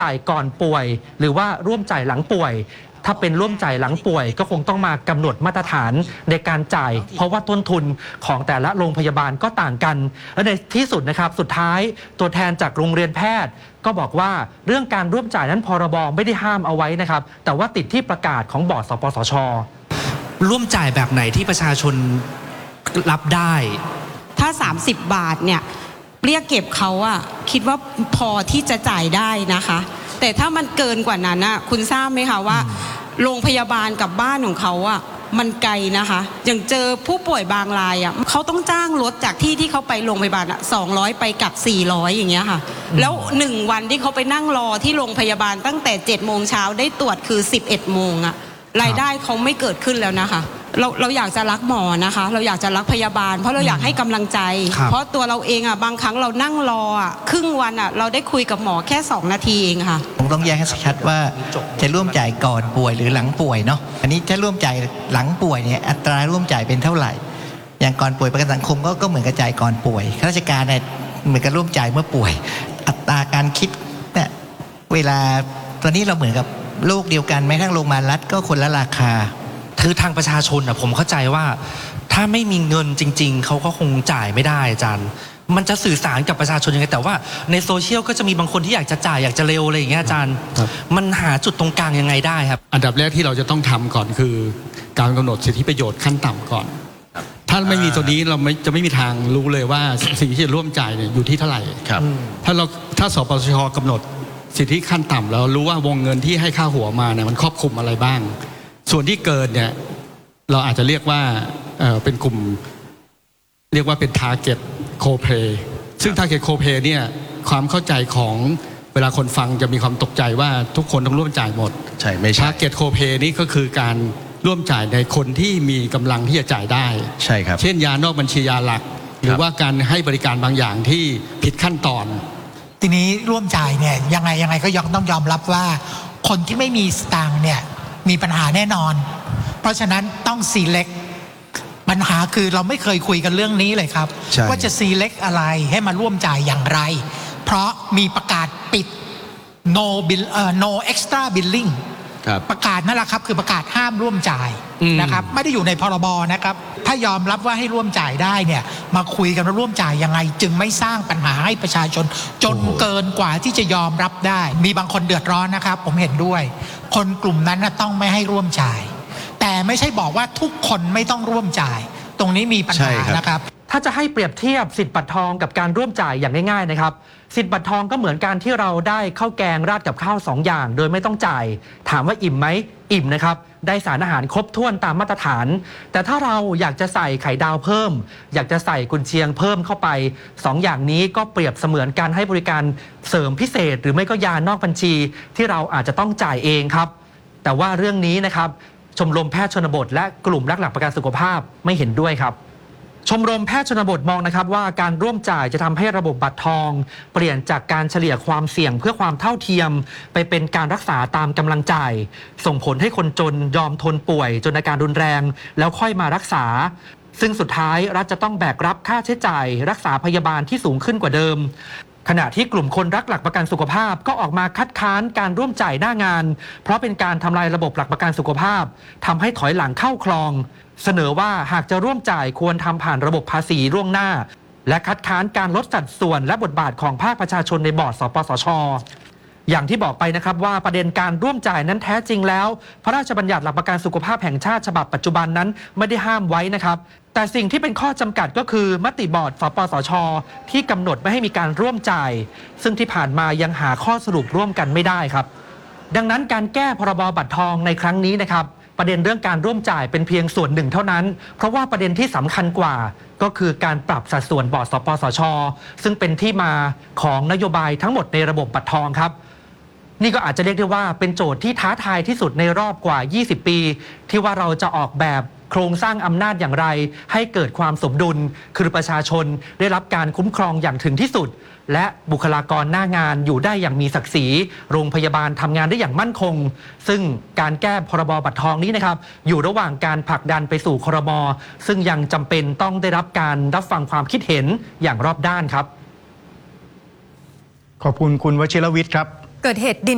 จ่ายก่อนป่วยหรือว่าร่วมจ่ายหลังป่วยถ้าเป็นร่วมจ่ายหลังป่วยก็คงต้องมากำหนดมาตรฐานในการจ่ายเพราะว่าต้นทุนของแต่ละโรงพยาบาลก็ต่างกันและในที่สุดนะครับสุดท้ายตัวแทนจากโรงเรียนแพทย์ก็บอกว่าเรื่องการร่วมจ่ายนั้นพรบไม่ได้ห้ามเอาไว้นะครับแต่ว่าติดที่ประกาศของบอร์ดสปสช. ร่วมจ่ายแบบไหนที่ประชาชนรับได้ถ้า30 บาทเนี่ยเรียกเก็บเขาอะคิดว่าพอที่จะจ่ายได้นะคะแต่ถ้ามันเกินกว่านั้นอะคุณทราบไหมคะว่าโรงพยาบาลกับบ้านของเขาอะมันไกลนะคะอย่างเจอผู้ป่วยบางรายอะเขาต้องจ้างรถจากที่เขาไปโรงพยาบาลอะ200ไปกลับ400อย่างเงี้ยค่ะแล้ว1วันที่เขาไปนั่งรอที่โรงพยาบาลตั้งแต่7 โมงเช้าได้ตรวจคือ11 โมงอะรายได้เขาไม่เกิดขึ้นแล้วนะคะเราอยากจะรักหมอนะคะเราอยากจะรักพยาบาลเพราะเราอยากให้กำลังใจเพราะตัวเราเองอ่ะบางครั้งเรานั่งรออ่ะครึ่งวันอ่ะเราได้คุยกับหมอแค่2 นาทีเองค่ะผมต้องแยกให้ชัดว่าจะร่วมจ่ายก่อนป่วยหรือหลังป่วยเนาะอันนี้ถ้าร่วมจ่ายหลังป่วยเนี่ยอัตราร่วมจ่ายเป็นเท่าไหร่อย่างก่อนป่วยประกันสังคมก็เหมือนกับจ่ายก่อนป่วยข้าราชการเนี่ยเหมือนกับร่วมจ่ายเมื่อป่วยอัตราการคิดเนี่ยเวลาตอนนี้เราเหมือนกับโลกเดียวกันแม้ทั้งโรงพยาบาลรัฐก็คนละราคาคือทางประชาชนผมเข้าใจว่าถ้าไม่มีเงินจริงๆเขาก็คงจ่ายไม่ได้อาจารย์มันจะสื่อสารกับประชาชนยังไงแต่ว่าในโซเชียลก็จะมีบางคนที่อยากจะจ่ายอยากจะเร็วอะไรอย่างเงี้ยอาจารย์มันหาจุดตรงกลางยังไงได้ครับอันดับแรกที่เราจะต้องทำก่อนคือการกำหนดสิทธิประโยชน์ขั้นต่ำก่อนถ้าไม่มีตัวนี้เราจะไม่มีทางรู้เลยว่าสิ่งที่จะร่วมจ่ายเนี่ยอยู่ที่เท่าไหร่ถ้าสปสช.กำหนดสิทธิขั้นต่ำแล้วรู้ว่าวงเงินที่ให้ค่าหัวมาเนี่ยมันครอบคลุมอะไรบ้างส่วนที่เกินเนี่ยเราอาจจะเรียกว่าเป็นกลุ่มเรียกว่าเป็น target co-pay ซึ่ง target co-pay เนี่ยความเข้าใจของเวลาคนฟังจะมีความตกใจว่าทุกคนต้องร่วมจ่ายหมดใช่ไม่ใช่ target co-pay นี่ก็คือการร่วมจ่ายในคนที่มีกำลังที่จะจ่ายได้ใช่ครับเช่นยานอกบัญชียาหลักหรือว่าการให้บริการบางอย่างที่ผิดขั้นตอนทีนี้ร่วมจ่ายเนี่ยยังไงก็ต้องยอมรับว่าคนที่ไม่มีสตางค์เนี่ยมีปัญหาแน่นอนเพราะฉะนั้นต้อง select ปัญหาคือเราไม่เคยคุยกันเรื่องนี้เลยครับว่าจะ select อะไรให้มาร่วมจ่ายอย่างไรเพราะมีประกาศปิด no extra billing ประกาศนั่นแหละครับคือประกาศห้ามร่วมจ่ายนะครับไม่ได้อยู่ในพรบนะครับถ้ายอมรับว่าให้ร่วมจ่ายได้เนี่ยมาคุยกันว่าร่วมจ่ายยังไงจึงไม่สร้างปัญหาให้ประชาชนจนเกินกว่าที่จะยอมรับได้มีบางคนเดือดร้อนนะครับผมเห็นด้วยคนกลุ่มนั้นต้องไม่ให้ร่วมจ่ายแต่ไม่ใช่บอกว่าทุกคนไม่ต้องร่วมจ่ายตรงนี้มีปัญหานะครับถ้าจะให้เปรียบเทียบสิทธิ์บัตรทองกับการร่วมจ่ายอย่างง่ายๆนะครับสิทธิ์บัตรทองก็เหมือนการที่เราได้ข้าวแกงราดกับข้าว2 อย่างโดยไม่ต้องจ่ายถามว่าอิ่มไหมอิ่มนะครับได้สารอาหารครบถ้วนตามมาตรฐานแต่ถ้าเราอยากจะใส่ไข่ดาวเพิ่มอยากจะใส่กุนเชียงเพิ่มเข้าไป2 อย่างนี้ก็เปรียบเสมือนการให้บริการเสริมพิเศษหรือไม่ก็ยานอกบัญชีที่เราอาจจะต้องจ่ายเองครับแต่ว่าเรื่องนี้นะครับชมรมแพทย์ชนบทและกลุ่มรักหลักประกันสุขภาพไม่เห็นด้วยครับชมรมแพทย์ชนบทมองนะครับว่าการร่วมจ่ายจะทำให้ระบบบัตรทองเปลี่ยนจากการเฉลี่ยความเสี่ยงเพื่อความเท่าเทียมไปเป็นการรักษาตามกำลังจ่ายส่งผลให้คนจนยอมทนป่วยจนอาการรุนแรงแล้วค่อยมารักษาซึ่งสุดท้ายรัฐจะต้องแบกรับค่าใช้จ่ายรักษาพยาบาลที่สูงขึ้นกว่าเดิมขณะที่กลุ่มคนรักหลักประกันสุขภาพก็ออกมาคัดค้านการร่วมจ่ายหน้างานเพราะเป็นการทำลายระบบหลักประกันสุขภาพทำให้ถอยหลังเข้าคลองเสนอว่าหากจะร่วมจ่ายควรทำผ่านระบบภาษีล่วงหน้าและคัดค้านการลดสัดส่วนและบทบาทของภาคประชาชนในบอร์ดสปสช.อย่างที่บอกไปนะครับว่าประเด็นการร่วมจ่ายนั้นแท้จริงแล้วพระราชบัญญัติหลักประกันสุขภาพแห่งชาติฉบับปัจจุบันนั้นไม่ได้ห้ามไว้นะครับแต่สิ่งที่เป็นข้อจำกัดก็คือมติบอร์ดสปสช.ที่กำหนดไม่ให้มีการร่วมจ่ายซึ่งที่ผ่านมายังหาข้อสรุปร่วมกันไม่ได้ครับดังนั้นการแก้พรบบัตรทองในครั้งนี้นะครับประเด็นเรื่องการร่วมจ่ายเป็นเพียงส่วนหนึ่งเท่านั้นเพราะว่าประเด็นที่สำคัญกว่าก็คือการปรับสัดส่วนบอร์ดสปสช.ซึ่งเป็นที่มาของนโยบายทั้งหมดในระบบบัตรทองครับนี่ก็อาจจะเรียกได้ว่าเป็นโจทย์ที่ท้าทายที่สุดในรอบกว่า20 ปีที่ว่าเราจะออกแบบโครงสร้างอำนาจอย่างไรให้เกิดความสมดุลคือประชาชนได้รับการคุ้มครองอย่างถึงที่สุดและบุคลากรหน้างานอยู่ได้อย่างมีศักดิ์ศรีโรงพยาบาลทำงานได้อย่างมั่นคงซึ่งการแก้พรบบัตรทองนี้นะครับอยู่ระหว่างการผลักดันไปสู่ครม.ซึ่งยังจำเป็นต้องได้รับการรับฟังความคิดเห็นอย่างรอบด้านครับขอบคุณคุณวชิรวิทย์ครับเกิดเหตุดิน